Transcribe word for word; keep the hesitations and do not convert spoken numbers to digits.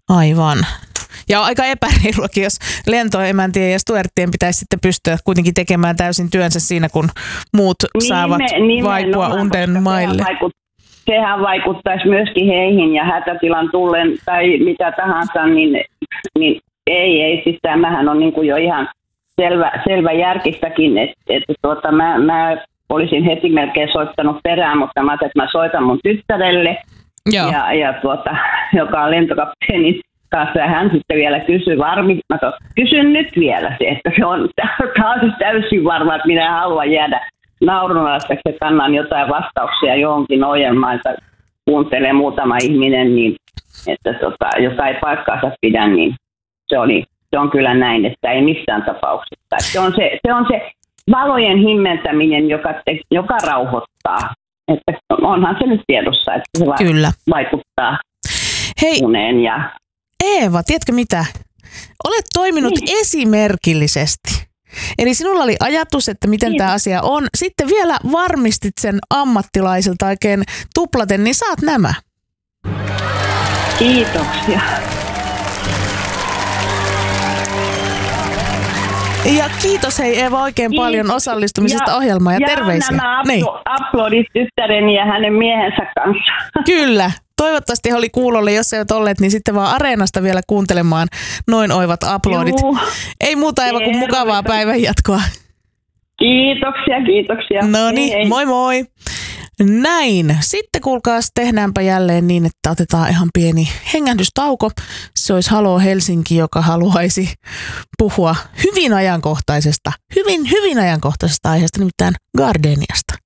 Aivan. Ja on aika epäreiluakin, jos lentoemäntien ja stuerttien pitäisi sitten pystyä kuitenkin tekemään täysin työnsä siinä, kun muut Nime, saavat vaikua unden maille. Sehän, vaikut, sehän vaikuttaisi myöskin heihin ja hätätilan tullen tai mitä tahansa, niin, niin ei, ei. Siis tämähän on niin kuin jo ihan selvä, selvä järkistäkin, että, että tuota, mä, mä olisin heti melkein soittanut perään, mutta mä ajattelin, että mä soitan mun tyttärelle, ja, ja tuota, joka on lentokapteenin kanssa, ja hän sitten vielä kysyi varmi, mä tos, kysyn nyt vielä se, että se on, tämä on siis täysin varma, että minä haluan jäädä naurunalaiseksi, että annan jotain vastauksia johonkin ohjelmaan, että kuuntelee muutama ihminen, niin, että tota, jos ei paikkaansa pidä, niin se, oli, se on kyllä näin, että ei missään tapauksessa. Se on se, se, on se valojen himmentäminen, joka, te, joka rauhoittaa. Että onhan se nyt tiedossa, että se kyllä vaikuttaa Hei, uneen. Ja... Eeva, tiedätkö mitä? Olet toiminut niin. esimerkillisesti. Eli sinulla oli ajatus, että miten tämä asia on. Sitten vielä varmistit sen ammattilaisilta oikein tuplaten, niin saat nämä. Kiitoksia. Ja kiitos hei Eeva oikein kiitos. paljon osallistumisesta ja, ohjelmaan ja, ja terveisiä. Ja nämä niin. aplodit tyttäreni ja hänen miehensä kanssa. Kyllä. Toivottavasti he oli kuulolle, jos eivät olleet, niin sitten vaan Areenasta vielä kuuntelemaan noin oivat aplodit. Juu. Ei muuta Eeva kuin mukavaa päivänjatkoa. Kiitoksia, kiitoksia. No niin, moi moi. Näin. Sitten kuulkaas, tehdäänpä jälleen niin, että otetaan ihan pieni hengähdystauko. Se olisi Halo Helsinki, joka haluaisi puhua hyvin ajankohtaisesta, hyvin, hyvin ajankohtaisesta aiheesta, nimittäin Gardeniasta.